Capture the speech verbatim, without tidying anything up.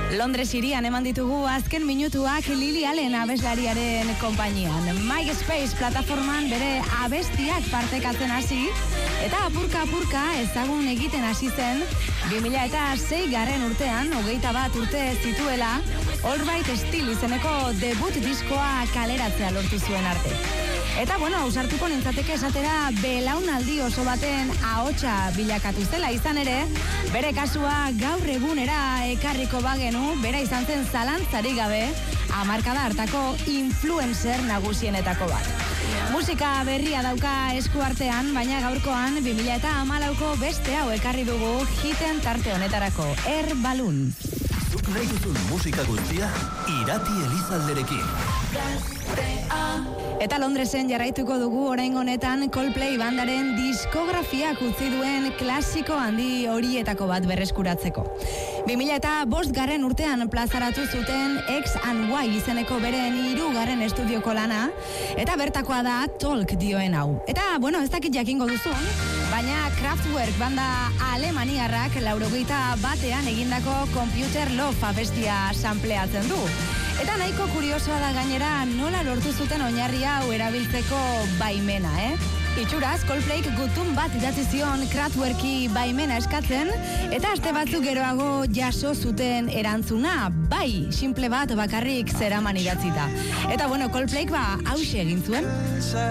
Londres hirian eman ditugu azken minutuak Lily Allen abeslariaren konpainian. MySpace plataforman bere abestiak partekatzen hasi, eta apurka-apurka ezagun egiten hasi zen, bi mila sei garren urtean, hogeita bat urte zituela, All Right Still izeneko debut diskoa kaleratzea lortu zuen arte. Eta, bueno, ausartuko nintzateke esatera belaunaldi oso baten ahotsa bilakatu zela izan ere, bere kasua gaur egunera ekarriko bagenu, bera izan zen zalantzarik gabe, hamarkada hartako influencer nagusienetako bat. Musika berria dauka esku artean, baina gaurkoan bi mila hamalauko beste hau ekarri dugu hiten tarte honetarako, Air Balloon. Zuk nahi duzun musika guztia, Irati Elizalderekin. Eta Londresen jarraituko dugu orain honetan Coldplay bandaren diskografiak utzi duen klasiko handi horietako bat berreskuratzeko. bi mila eta bost garren urtean plazaratu zuten X and Y izeneko beren hirugarren estudioko lana, eta bertakoa da Talk dioen hau. Eta, bueno, ez dakit jakingo duzun, baina Kraftwerk banda alemaniarrak laurogeita batean egindako Computer Love abestia sampleatzen du. Eta nahiko kuriosoa da gainera nola lortu zuten oinarri hau erabiltzeko baimena, eh? Itxuraz, Coldplayk gutun bat idatzi zion Kraftwerki baimena eskatzen, eta aste batzuk geroago jaso zuten erantzuna, bai, simple bat bakarrik zeraman idatzita. Eta bueno, Coldplayk ba hause egin zuen.